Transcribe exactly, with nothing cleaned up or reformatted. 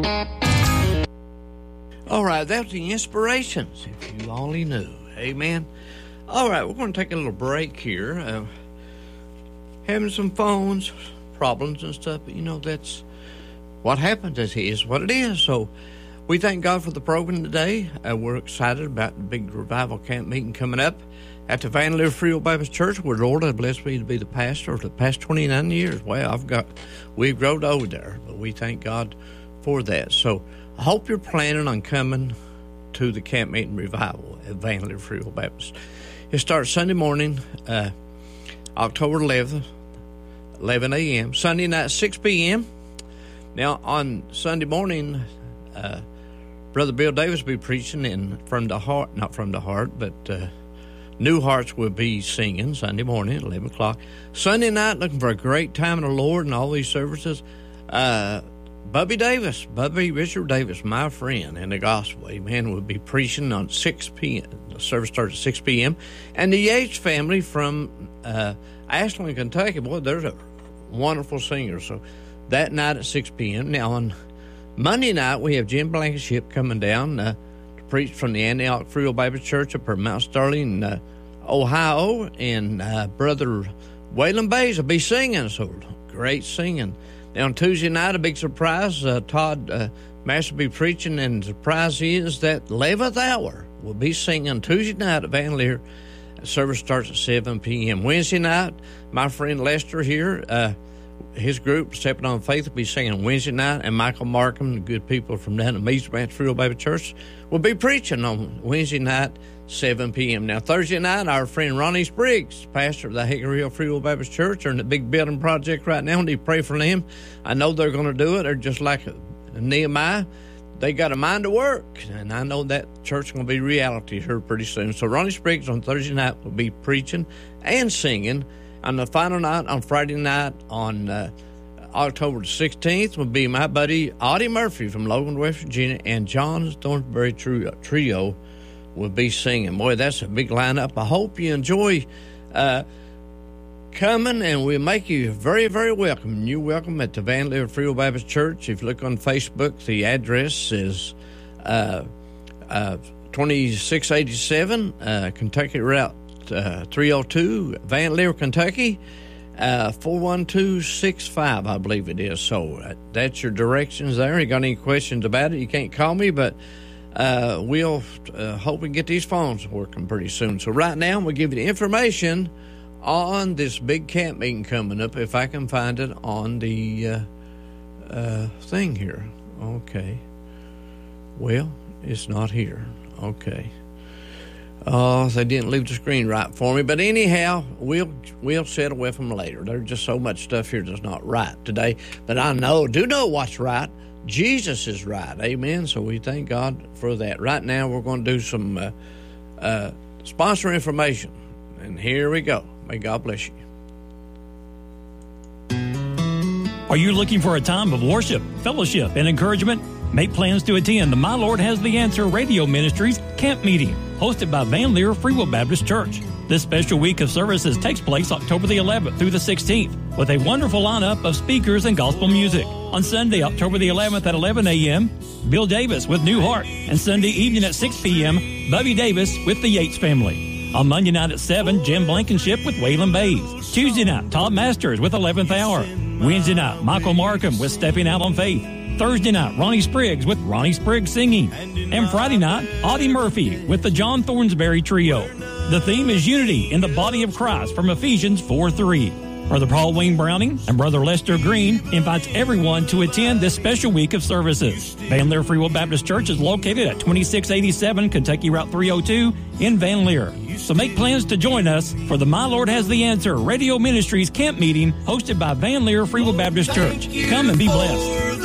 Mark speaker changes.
Speaker 1: All right, that's the Inspirations, if you only knew. Amen. All right, we're going to take a little break here. Uh, having some phones, problems and stuff, but you know, that's what happens. It is what it is. So we thank God for the program today. Uh, we're excited about the big revival camp meeting coming up at the Van Leer Free Will Baptist Church, where the Lord has blessed me to be the pastor for the past twenty-nine years. Well, I've got, we've grown over there, but we thank God for that. So I hope you're planning on coming to the camp meeting revival at Van Leer Free Will Baptist. It starts Sunday morning, uh, October eleventh, eleven a.m., Sunday night, six p.m. Now, on Sunday morning, uh, Brother Bill Davis will be preaching, and from the heart, not from the heart, but uh, New Hearts will be singing Sunday morning at eleven o'clock. Sunday night, looking for a great time in the Lord and all these services. Uh, Bubby Davis, Bubby Richard Davis, my friend in the gospel, amen, will be preaching on six p.m. The service starts at six p.m. And the Yates family from uh, Ashland, Kentucky, boy, they're a wonderful singer. So that night at six p.m. Now, on Monday night, we have Jim Blankenship coming down uh, to preach from the Antioch Free Will Baptist Church up in Mount Sterling, uh, Ohio. And uh, Brother Waylon Bays will be singing, so great singing. Now, on Tuesday night, a big surprise, uh, Todd uh, Master will be preaching, and the surprise is that eleventh Hour will be singing Tuesday night at Van Leer. The service starts at seven p.m. Wednesday night, my friend Lester here, uh, his group, Stepping on Faith, will be singing Wednesday night, and Michael Markham, the good people from down at Meads Branch Free Will Baptist Church, will be preaching on Wednesday night, seven p.m. Now, Thursday night, our friend Ronnie Spriggs, pastor of the Hickory Hill Free Will Baptist Church, are in the big building project right now. I need to pray for them. I know they're going to do it. They're just like Nehemiah. They got a mind to work, and I know that church is going to be reality here pretty soon. So Ronnie Spriggs on Thursday night will be preaching and singing. On the final night, on Friday night, on uh, October the sixteenth, will be my buddy Audie Murphy from Logan, West Virginia, and John Thornberry Trio, trio will be singing. Boy, that's a big lineup. I hope you enjoy uh, coming, and we'll make you very, very welcome. You're welcome at the Van Leer Free Will Baptist Church. If you look on Facebook, the address is uh, uh, twenty-six eighty-seven uh, Kentucky Route uh, three oh two, Van Leer, Kentucky, uh, four one two six five, I believe it is. So uh, that's your directions there. You got any questions about it, you can't call me, but uh, we'll uh, hope we can get these phones working pretty soon. So right now, we'll give you the information on this big camp meeting coming up, if I can find it on the uh, uh, thing here. Okay. Well, it's not here. Okay. Oh, they didn't leave the screen right for me. But anyhow, we'll we'll settle with them later. There's just so much stuff here that's not right today. But I know, do know what's right. Jesus is right. Amen. So we thank God for that. Right now, we're going to do some uh, uh, sponsor information. And here we go. May God bless you.
Speaker 2: Are you looking for a time of worship, fellowship, and encouragement? Make plans to attend the My Lord Has the Answer Radio Ministries Camp Meeting, hosted by Van Leer Free Will Baptist Church. This special week of services takes place October the eleventh through the sixteenth, with a wonderful lineup of speakers and gospel music. On Sunday, October the eleventh at eleven a.m., Bill Davis with New Heart, and Sunday evening at six p.m., Bubby Davis with the Yates family. On Monday night at seven, Jim Blankenship with Waylon Bays. Tuesday night, Todd Masters with eleventh Hour. Wednesday night, Michael Markham with Stepping Out on Faith. Thursday night, Ronnie Spriggs with Ronnie Spriggs Singing. And Friday night, Audie Murphy with the John Thornsberry Trio. The theme is Unity in the Body of Christ from Ephesians four three. Brother Paul Wayne Browning and Brother Lester Green invites everyone to attend this special week of services. Van Leer Free Will Baptist Church is located at twenty-six eighty-seven Kentucky Route three oh two in Van Leer. So make plans to join us for the My Lord Has the Answer Radio Ministries Camp Meeting hosted by Van Leer Free Will Baptist Church. Come and be blessed.